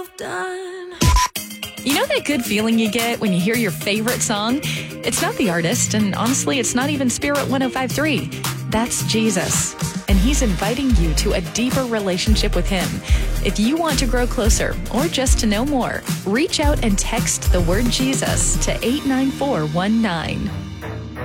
done. You know that good feeling you get when you hear your favorite song? It's not the artist, and honestly, it's not even Spirit 105.3. That's Jesus. And he's inviting you to a deeper relationship with him. If you want to grow closer or just to know more, reach out and text the word Jesus to 89419.